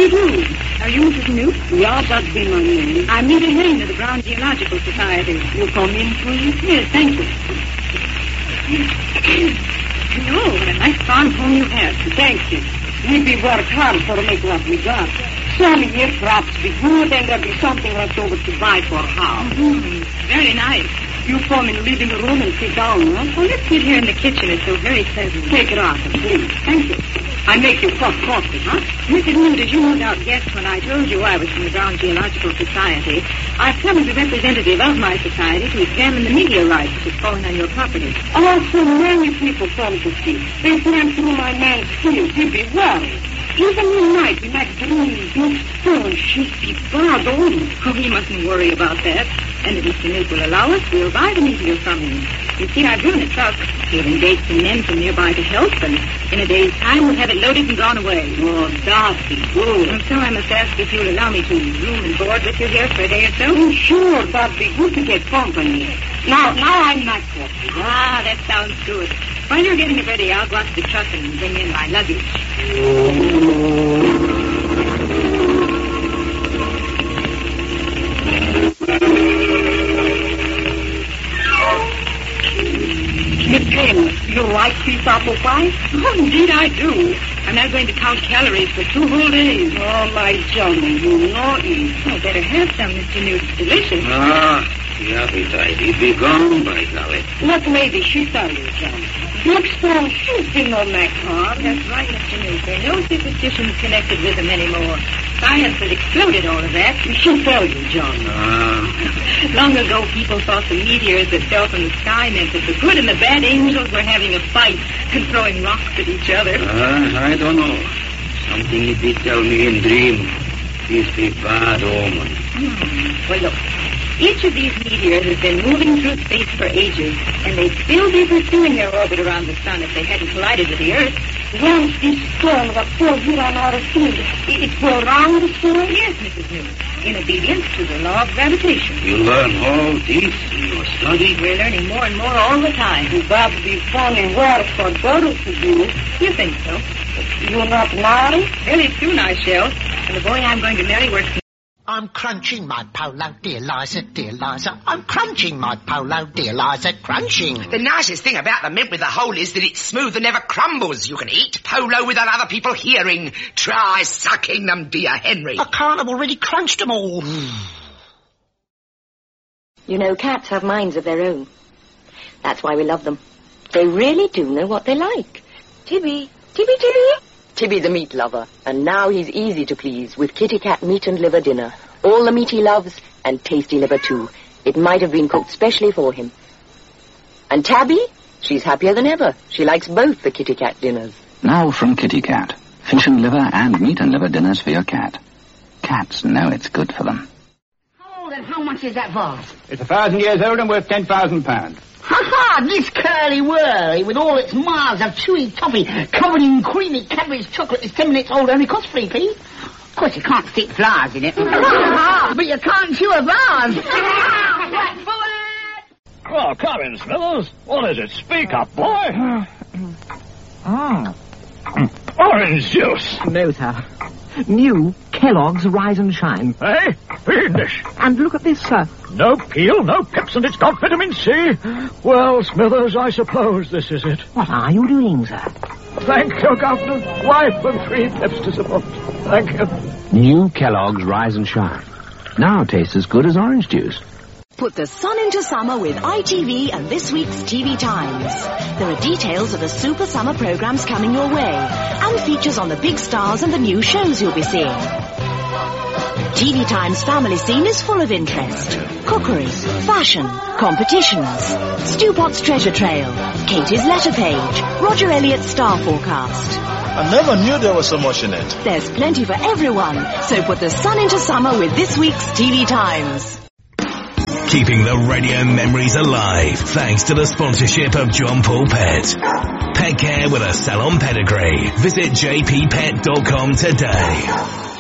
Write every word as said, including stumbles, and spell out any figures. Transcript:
you do? Are you Missus Newt? Yeah, that's been my name. I'm Rita Lane of the Brown Geological Society. You come in, please? Yes, thank you. Hello, what a nice farm home you have. Thank you. We be work hard for make what we got. Some year crops be good and there'll be something left over to buy for house. Mm, very nice. You come in the living room and sit down, huh? Well, let's sit here in the kitchen. It's so very pleasant. Take it off, please. Thank you. I make you cup coffee, huh? Missus Newt, as you no doubt guessed when I told you I was from the Brown Geological Society, I've come as a representative of my society to examine the meteorite which is falling on your property. Oh, so many people come to see. They went through my man's field. He'd be worried. Even in night, we might bring big stones. She'd be bad on. Oh, he mustn't worry about that. And if Mister Newt will allow us, we'll buy the meteor from him. You see, I've driven a truck. We'll engage some men from nearby to help, and in a day's time, we'll have it loaded and gone away. Oh, that'd be good. And so I must ask if you'll allow me to room and board with you here for a day or so. Oh, sure, that'd be good to get company. Now, now I'm not coffee. Ah, that sounds good. While you're getting it ready, I'll go out to the truck and bring in my luggage. Miss Jane, you like these apple pie? Oh, indeed I do. I'm not going to count calories for two whole days. Oh, my Johnny, you know eat. Oh, better have some, Mister Newt. It's delicious. Ah, the appetite. It be gone, by golly. What lady she tell you, John? Big stone shoes in on that car. That's right, Mister Newt. There are no superstitions connected with them anymore. Science has exploded all of that. She tell you, John. Ah. Long ago, people thought the meteors that fell from the sky meant that the good and the bad angels were having a fight and throwing rocks at each other. Ah, I don't know. Something he did tell me in dream. This be bad omen. Hmm. Well, look. Each of these meteors has been moving through space for ages, and they'd still be pursuing their orbit around the sun if they hadn't collided with the Earth. Once this stone was pulled here on our field, it go around the sun? Yes, Missus Newt, in obedience to the law of gravitation. You learn all this in your study? We're learning more and more all the time. That'd be funny work for girls to do. You think so? You're not married? Very soon I shall. And the boy I'm going to marry works... I'm crunching my polo, dear Liza, dear Liza. I'm crunching my polo, dear Liza, crunching. The nicest thing about the mint with the hole is that it's smooth and never crumbles. You can eat polo without other people hearing. Try sucking them, dear Henry. I can't, I've already crunched them all. You know, cats have minds of their own. That's why we love them. They really do know what they like. Tibby, Tibby, Tibby. Tibby the meat lover, and now he's easy to please with Kitty Cat meat and liver dinner. All the meat he loves, and tasty liver too. It might have been cooked specially for him. And Tabby? She's happier than ever. She likes both the Kitty Cat dinners. Now from Kitty Cat. Fish and liver and meat and liver dinners for your cat. Cats know it's good for them. How old and how much is that vase? It's a thousand years old and worth ten thousand pounds. Ha-ha! This curly-whirly with all its miles of chewy toffee covered in creamy Cadbury's chocolate is ten minutes old, only costs three p. Of course, you can't stick flowers in it. But you can't chew a vase. Well, come in, Smithers. What is it? Speak up, boy. Ah. Orange juice. No, sir. New Kellogg's Rise and Shine. Hey, fiendish. And look at this, sir. No peel, no pips, and it's got vitamin C. Well, Smithers, I suppose this is it. What are you doing, sir? Thank you, Governor. Wife and three pips to support. Thank you. New Kellogg's Rise and Shine. Now tastes as good as orange juice. Put the sun into summer with I T V and this week's T V Times. There are details of the super summer programs coming your way, and features on the big stars and the new shows you'll be seeing. T V Times family scene is full of interest. Cookery, fashion, competitions, Stewpot's treasure trail, Katie's letter page, Roger Elliott's star forecast. I never knew there was so much in it. There's plenty for everyone, so put the sun into summer with this week's T V Times. Keeping the radio memories alive thanks to the sponsorship of John Paul Pet. Pet care with a salon pedigree. Visit j p pet dot com today.